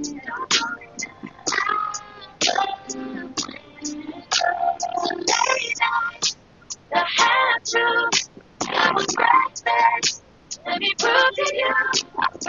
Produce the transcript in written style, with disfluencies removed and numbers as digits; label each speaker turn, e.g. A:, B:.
A: I had to. I was breakfast. Let me prove to you.